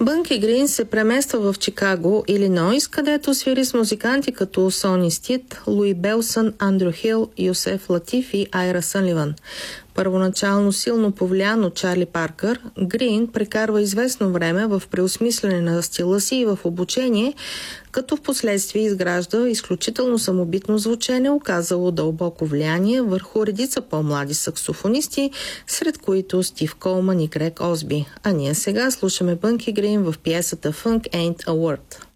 Бънки Грин се премества в Чикаго, Илинойс, където свири с музиканти като Сони Стит, Луи Белсън, Андрю Хил, Йосеф Латиф и Айра Сънливан. Първоначално силно повлиян от Чарли Паркър, Грин прекарва известно време в преосмислене на стила си и в обучение, като в последствие изгражда изключително самобитно звучене, оказало дълбоко влияние върху редица по-млади саксофонисти, сред които Стив Колман и Грег Осби. А ние сега слушаме Бънки Грин в пиесата Funk Ain't a Word.